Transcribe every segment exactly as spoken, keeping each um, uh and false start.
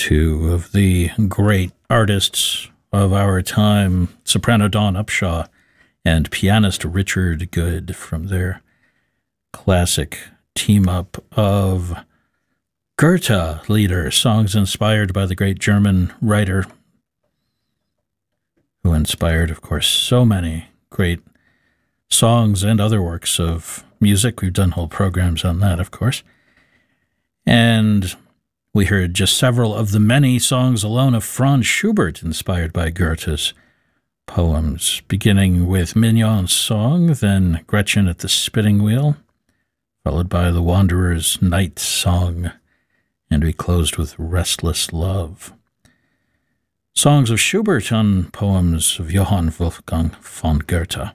Two of the great artists of our time, soprano Dawn Upshaw and pianist Richard Good, from their classic team-up of Goethe Lieder, songs inspired by the great German writer who inspired, of course, so many great songs and other works of music. We've done whole programs on that, of course. And we heard just several of the many songs alone of Franz Schubert, inspired by Goethe's poems, beginning with Mignon's Song, then Gretchen at the Spinning Wheel, followed by the Wanderer's Night Song, and we closed with Restless Love. Songs of Schubert on poems of Johann Wolfgang von Goethe.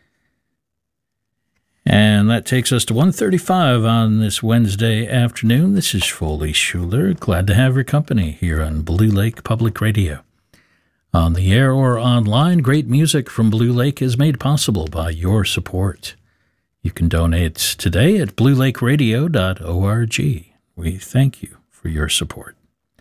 And that takes us to one thirty-five on this Wednesday afternoon. This is Foley Schuler. Glad to have your company here on Blue Lake Public Radio. On the air or online, great music from Blue Lake is made possible by your support. You can donate today at blue lake radio dot org. We thank you for your support.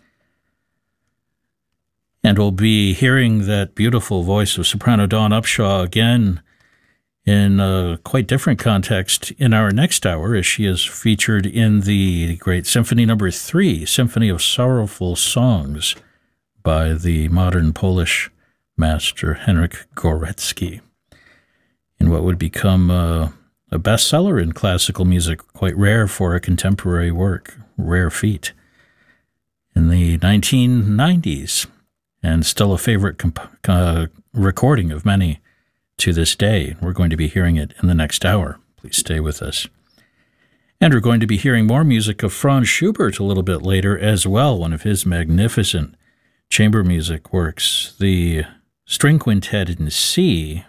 And we'll be hearing that beautiful voice of soprano Dawn Upshaw again in a quite different context in our next hour, as she is featured in the great Symphony Number Three, Symphony of Sorrowful Songs, by the modern Polish master Henryk Górecki, in what would become a, a bestseller in classical music, quite rare for a contemporary work, rare feat, in the nineteen nineties, and still a favorite comp uh, recording of many to this day. We're going to be hearing it in the next hour. Please stay with us. And we're going to be hearing more music of Franz Schubert a little bit later as well, one of his magnificent chamber music works, the String Quintet in C,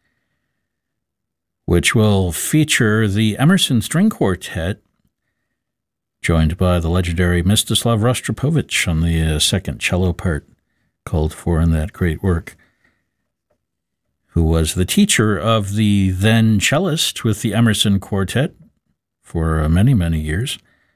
which will feature the Emerson String Quartet, joined by the legendary Mstislav Rostropovich on the uh, second cello part called for in that great work, who was the teacher of the then cellist with the Emerson Quartet for uh, many, many years,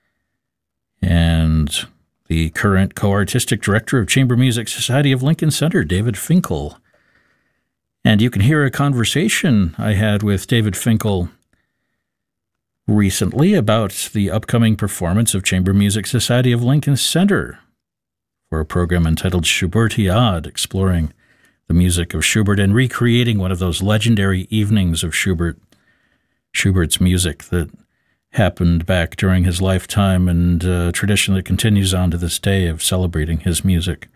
and the current co-artistic director of Chamber Music Society of Lincoln Center, David Finkel. And you can hear a conversation I had with David Finkel recently about the upcoming performance of Chamber Music Society of Lincoln Center for a program entitled Schubertiade, exploring the music of Schubert and recreating one of those legendary evenings of Schubert, Schubert's music that happened back during his lifetime, and a tradition that continues on to this day of celebrating his music.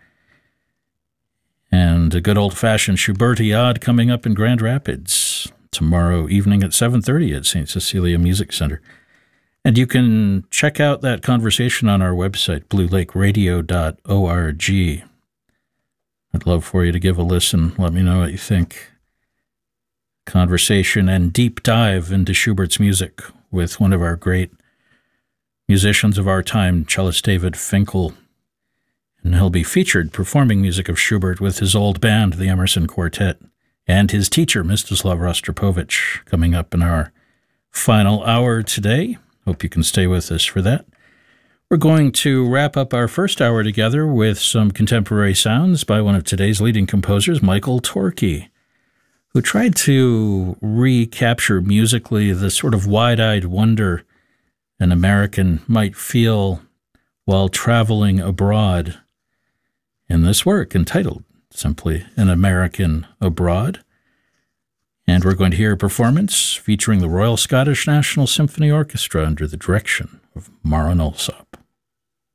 And a good old-fashioned Schubertiade coming up in Grand Rapids tomorrow evening at seven thirty at Saint Cecilia Music Center. And you can check out that conversation on our website, blue lake radio dot org. I'd love for you to give a listen. Let me know what you think. Conversation and deep dive into Schubert's music with one of our great musicians of our time, cellist David Finkel. And he'll be featured performing music of Schubert with his old band, the Emerson Quartet, and his teacher, Mstislav Rostropovich, coming up in our final hour today. Hope you can stay with us for that. We're going to wrap up our first hour together with some contemporary sounds by one of today's leading composers, Michael Torke, who tried to recapture musically the sort of wide-eyed wonder an American might feel while traveling abroad in this work entitled simply An American Abroad. And we're going to hear a performance featuring the Royal Scottish National Symphony Orchestra under the direction of Marin Alsop.